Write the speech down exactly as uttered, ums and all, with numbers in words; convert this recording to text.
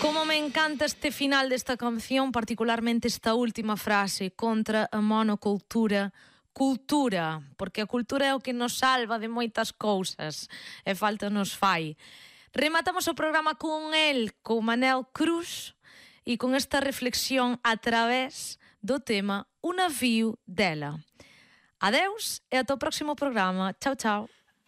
Como me encanta este final desta canción, particularmente esta última frase, contra a monocultura. Cultura, porque a cultura é o que nos salva de moitas cousas e falta nos fai. Rematamos o programa con el, con Manel Cruz, e con esta reflexión a través do tema O Navio dela. Adeus e ata o próximo programa. Chao, chao.